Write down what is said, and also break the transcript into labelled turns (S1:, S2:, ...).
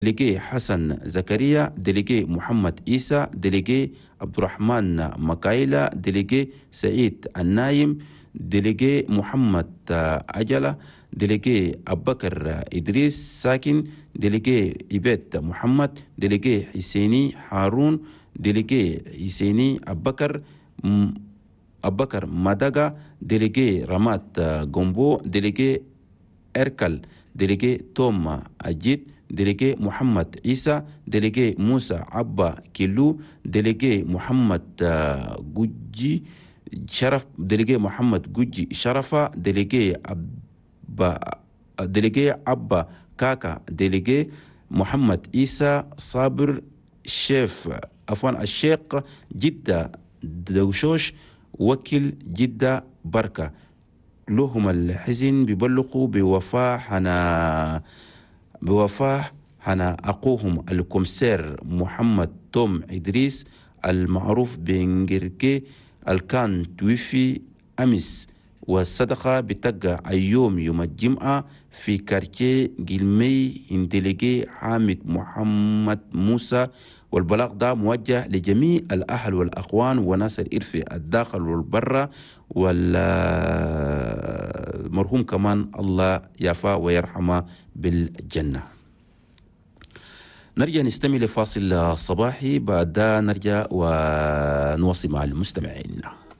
S1: ديليجي حسن زكريا، ديليجي محمد عيسى، ديليجي عبد الرحمن مكايلة، ديليجي سعيد النايم، ديليجي محمد عجلة، ديليجي أبو بكر إدريس ساكن، ديليجي إبيت محمد، ديليجي حسيني هارون، ديليجي حسيني أبو بكر أبو بكر مدقة، ديليجي رمات جومبو، ديليجي إركل، ديليجي توم أجيد، ديليجي محمد عيسى، ديليجي موسى عبا كيلو، ديليجي محمد جوجي شرف، ديليجي محمد جوجي شرفة، ديليجي عبا كاكا، ديليجي محمد عيسى صابر، الشيف الشيخ جدة دوشوش، وكيل جدة بركة. لهم الحزن ببلغوا بوفاة حنا أخوهم الكمسير محمد توم إدريس المعروف بإنجركي، الكان توفي أمس، والصدقة بتقع يوم الجمعة في كارتيه جلمي اندلجي حامد محمد موسى. والبلاغ ده موجه لجميع الأهل والأخوان وناس الإرث الداخل والبرة، والمرحوم كمان الله يعفى ويرحمه بالجنة. نرجع نستمع لفاصل صباحي، بعد نرجع ونواصل مع المستمعين.